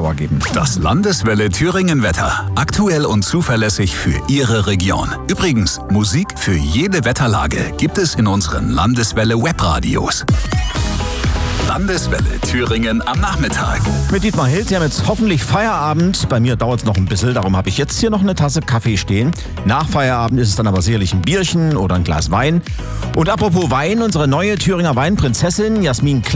Schauer geben. Das Landeswelle Thüringen Wetter. Aktuell und zuverlässig für Ihre Region. Übrigens, Musik für jede Wetterlage gibt es in unseren Landeswelle Webradios. Landeswelle Thüringen am Nachmittag. Mit Dietmar Hild, Sie haben jetzt hoffentlich Feierabend. Bei mir dauert es noch ein bisschen, darum habe ich jetzt hier noch eine Tasse Kaffee stehen. Nach Feierabend ist es dann aber sicherlich ein Bierchen oder ein Glas Wein. Und apropos Wein, unsere neue Thüringer Weinprinzessin Jasmin